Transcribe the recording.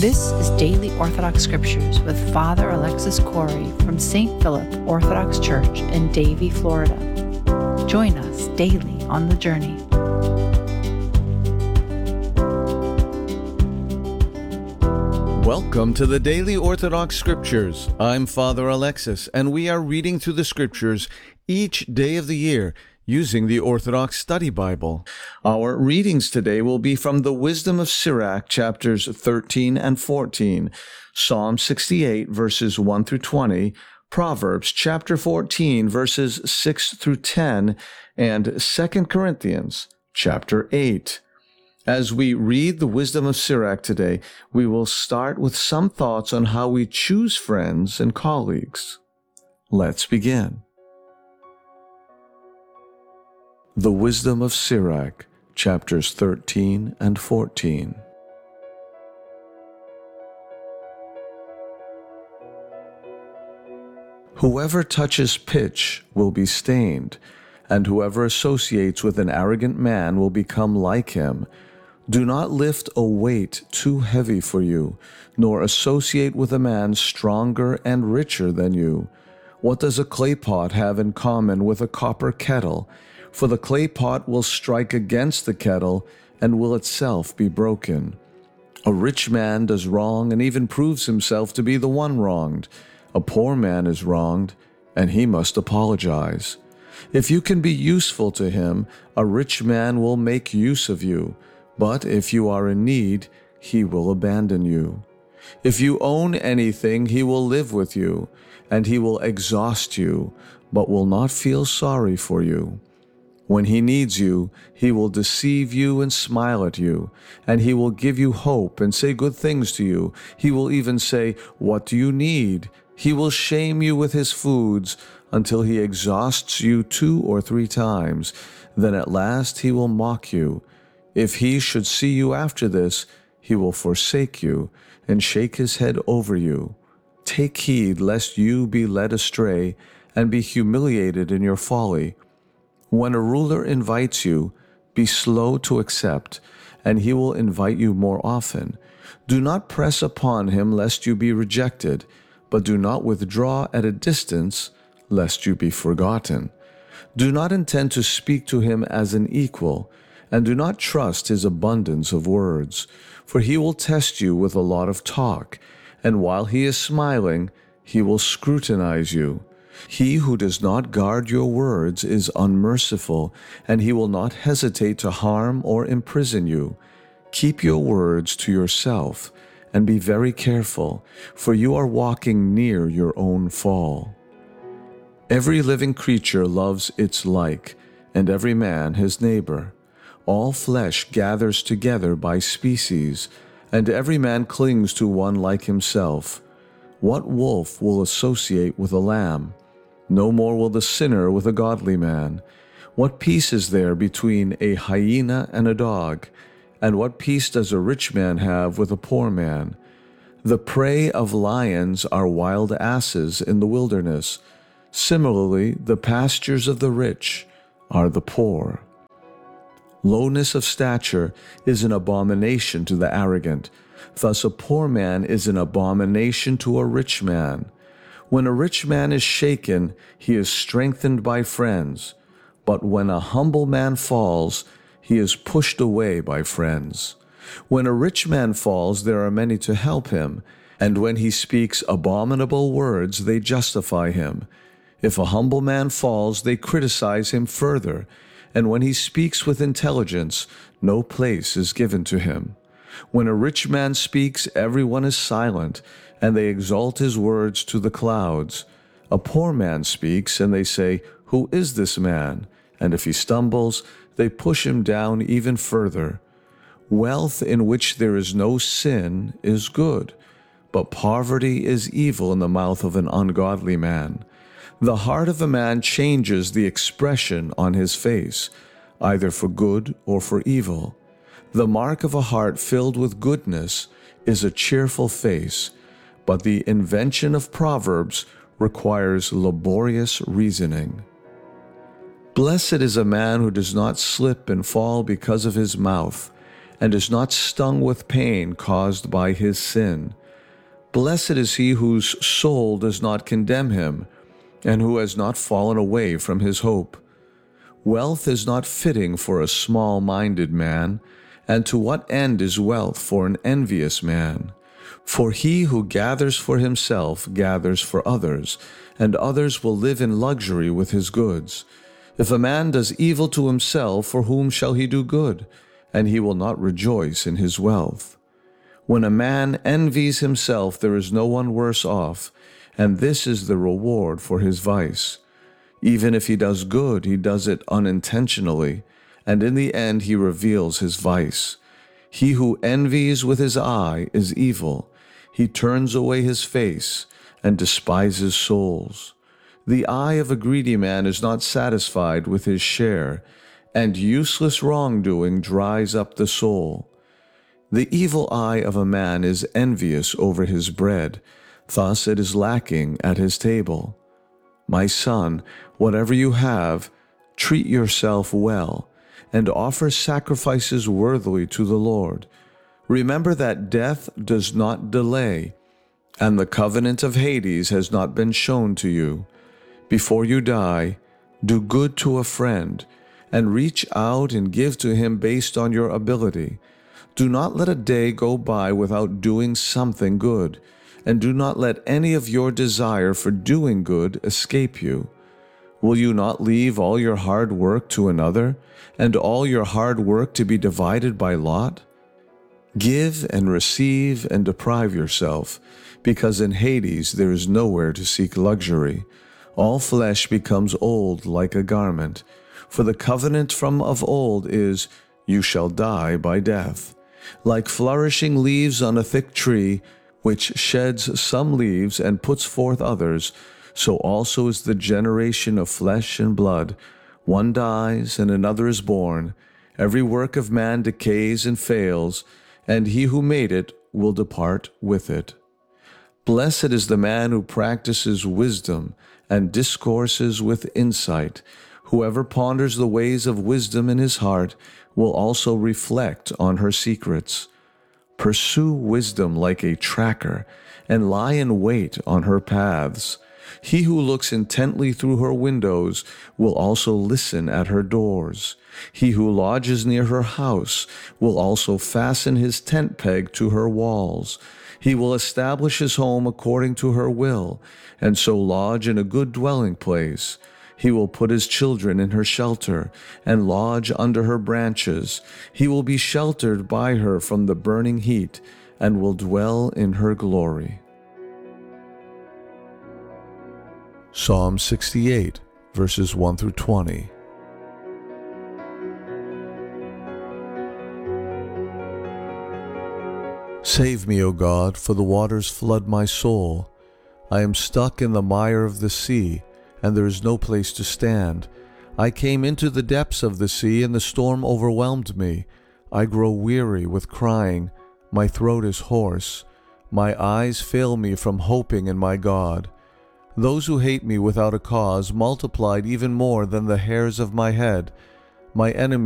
This is Daily Orthodox Scriptures with Father Alexis Corey from St. Philip Orthodox Church in Davie, Florida. Join us daily on the journey. Welcome to the Daily Orthodox Scriptures. I'm Father Alexis, and we are reading through the Scriptures each day of the year using the Orthodox Study Bible. Our readings today will be from the Wisdom of Sirach, chapters 13 and 14, Psalm 68, verses 1 through 20, Proverbs chapter 14, verses 6 through 10, and 2 Corinthians chapter 8. As we read the Wisdom of Sirach today, we will start with some thoughts on how we choose friends and colleagues. Let's begin. The Wisdom of Sirach, chapters 13 and 14. Whoever touches pitch will be stained, and whoever associates with an arrogant man will become like him. Do not lift a weight too heavy for you, nor associate with a man stronger and richer than you. What does a clay pot have in common with a copper kettle? For the clay pot will strike against the kettle and will itself be broken. A rich man does wrong and even proves himself to be the one wronged. A poor man is wronged, and he must apologize. If you can be useful to him, a rich man will make use of you. But if you are in need, he will abandon you. If you own anything, he will live with you, and he will exhaust you, but will not feel sorry for you. When he needs you, he will deceive you and smile at you, and he will give you hope and say good things to you. He will even say, "What do you need?" He will shame you with his foods until he exhausts you 2 or 3 times. Then at last he will mock you. If he should see you after this, he will forsake you and shake his head over you. Take heed lest you be led astray and be humiliated in your folly. When a ruler invites you, be slow to accept, and he will invite you more often. Do not press upon him lest you be rejected, but do not withdraw at a distance lest you be forgotten. Do not intend to speak to him as an equal, and do not trust his abundance of words, for he will test you with a lot of talk, and while he is smiling, he will scrutinize you. He who does not guard your words is unmerciful, and he will not hesitate to harm or imprison you. Keep your words to yourself, and be very careful, for you are walking near your own fall. Every living creature loves its like, and every man his neighbor. All flesh gathers together by species, and every man clings to one like himself. What wolf will associate with a lamb? No more will the sinner with a godly man. What peace is there between a hyena and a dog? And what peace does a rich man have with a poor man? The prey of lions are wild asses in the wilderness. Similarly, the pastures of the rich are the poor. Lowness of stature is an abomination to the arrogant. Thus a poor man is an abomination to a rich man. When a rich man is shaken, he is strengthened by friends. But when a humble man falls, he is pushed away by friends. When a rich man falls, there are many to help him, and when he speaks abominable words, they justify him. If a humble man falls, they criticize him further, and when he speaks with intelligence, no place is given to him. When a rich man speaks, everyone is silent, and they exalt his words to the clouds. A poor man speaks, and they say, "Who is this man?" And if he stumbles, they push him down even further. Wealth in which there is no sin is good, but poverty is evil in the mouth of an ungodly man. The heart of a man changes the expression on his face, either for good or for evil. The mark of a heart filled with goodness is a cheerful face, but the invention of proverbs requires laborious reasoning. Blessed is a man who does not slip and fall because of his mouth, and is not stung with pain caused by his sin. Blessed is he whose soul does not condemn him, and who has not fallen away from his hope. Wealth is not fitting for a small-minded man, and to what end is wealth for an envious man? For he who gathers for himself gathers for others, and others will live in luxury with his goods. If a man does evil to himself, for whom shall he do good? And he will not rejoice in his wealth. When a man envies himself, there is no one worse off, and this is the reward for his vice. Even if he does good, he does it unintentionally, and in the end he reveals his vice. He who envies with his eye is evil. He turns away his face and despises souls. The eye of a greedy man is not satisfied with his share, and useless wrongdoing dries up the soul. The evil eye of a man is envious over his bread, thus it is lacking at his table. My son, whatever you have, treat yourself well, and offer sacrifices worthily to the Lord. Remember that death does not delay, and the covenant of Hades has not been shown to you. Before you die, do good to a friend, and reach out and give to him based on your ability. Do not let a day go by without doing something good, and do not let any of your desire for doing good escape you. Will you not leave all your hard work to another, and all your hard work to be divided by lot? Give and receive and deprive yourself, because in Hades there is nowhere to seek luxury. All flesh becomes old like a garment, for the covenant from of old is, you shall die by death. Like flourishing leaves on a thick tree, which sheds some leaves and puts forth others, so also is the generation of flesh and blood. One dies and another is born. Every work of man decays and fails, and he who made it will depart with it. Blessed is the man who practices wisdom and discourses with insight. Whoever ponders the ways of wisdom in his heart will also reflect on her secrets. Pursue wisdom like a tracker, and lie in wait on her paths. He who looks intently through her windows will also listen at her doors. He who lodges near her house will also fasten his tent peg to her walls. He will establish his home according to her will, and so lodge in a good dwelling place. He will put his children in her shelter, and lodge under her branches. He will be sheltered by her from the burning heat, and will dwell in her glory. Psalm 68, verses 1 through 20. Save me, O God, for the waters flood my soul. I am stuck in the mire of the sea, and there is no place to stand. I came into the depths of the sea, and the storm overwhelmed me. I grow weary with crying. My throat is hoarse. My eyes fail me from hoping in my God. Those who hate me without a cause multiplied even more than the hairs of my head. My enemies